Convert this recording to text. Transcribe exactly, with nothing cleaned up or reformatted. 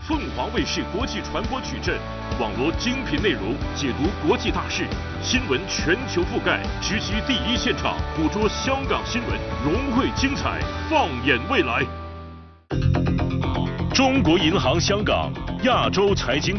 凤凰卫视国际传播矩阵，网罗精品内容，解读国际大事，新闻全球覆盖，直击第一现场，捕捉香港新闻，融汇精彩，放眼未来。中国银行香港亚洲财经。